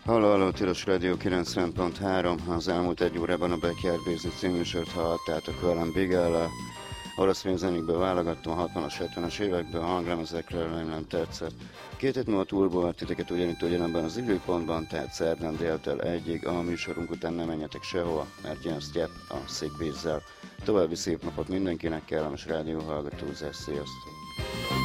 Halló, Tilos Rádió 90.3. Az elmúlt egy órában a Backyard Basic című műsort hallhattátok velem Bigella. Orosz filmzenékből válogattam a 60-as, 70-es évekből, a hanglemezekről, nem tetszett. 2 hét múlva túlból titeket ugyanebben az időpontban, tehát szerdán déltől 1-ig, a műsorunk után nem menjetek sehova, mert jön Step a Sick Beats-zel. További szép napot mindenkinek, kellemes rádióhallgatózás, sziasztok!